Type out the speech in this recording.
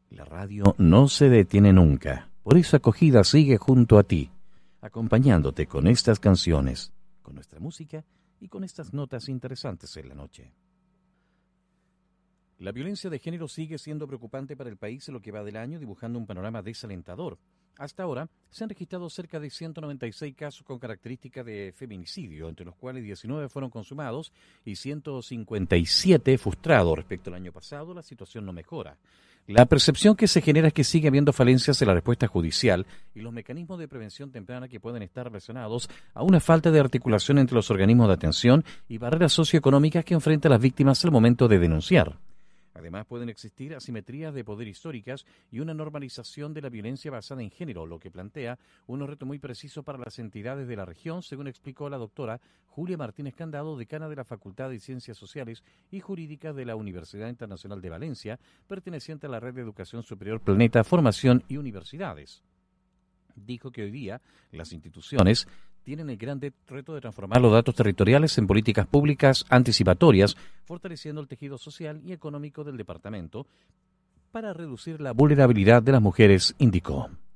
La radio no se detiene nunca. Por eso Acogida sigue junto a ti, acompañándote con estas canciones, con nuestra música y con estas notas interesantes en la noche. La violencia de género sigue siendo preocupante para el país en lo que va del año, dibujando un panorama desalentador. Hasta ahora se han registrado cerca de 196 casos con características de feminicidio, entre los cuales 19 fueron consumados y 157 frustrados. Respecto al año pasado, la situación no mejora. La percepción que se genera es que sigue habiendo falencias en la respuesta judicial y los mecanismos de prevención temprana que pueden estar relacionados a una falta de articulación entre los organismos de atención y barreras socioeconómicas que enfrentan las víctimas al momento de denunciar. Además, pueden existir asimetrías de poder históricas y una normalización de la violencia basada en género, lo que plantea un reto muy preciso para las entidades de la región, según explicó la doctora Julia Martínez Candado, decana de la Facultad de Ciencias Sociales y Jurídicas de la Universidad Internacional de Valencia, perteneciente a la Red de Educación Superior Planeta, Formación y Universidades. Dijo que hoy día las instituciones tienen el gran reto de transformar los datos territoriales en políticas públicas anticipatorias, fortaleciendo el tejido social y económico del departamento para reducir la vulnerabilidad de las mujeres, indicó.